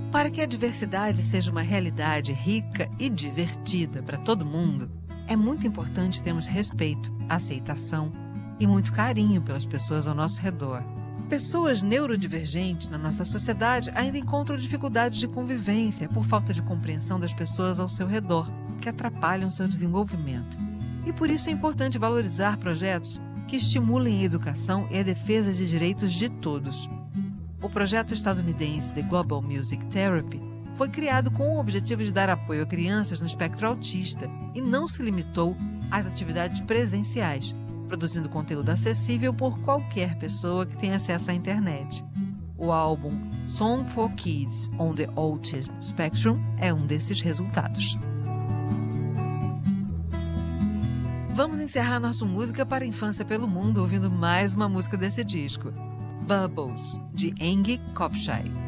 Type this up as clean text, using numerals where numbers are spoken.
Para que a diversidade seja uma realidade rica e divertida para todo mundo, é muito importante termos respeito, aceitação e muito carinho pelas pessoas ao nosso redor. Pessoas neurodivergentes na nossa sociedade ainda encontram dificuldades de convivência por falta de compreensão das pessoas ao seu redor, que atrapalham seu desenvolvimento. E por isso é importante valorizar projetos que estimulem a educação e a defesa de direitos de todos. O projeto estadunidense The Global Music Therapy foi criado com o objetivo de dar apoio a crianças no espectro autista e não se limitou às atividades presenciais, produzindo conteúdo acessível por qualquer pessoa que tenha acesso à internet. O álbum Song for Kids on the Autism Spectrum é um desses resultados. Vamos encerrar nossa música para a infância pelo mundo ouvindo mais uma música desse disco, Bubbles, de Engi Kopshai.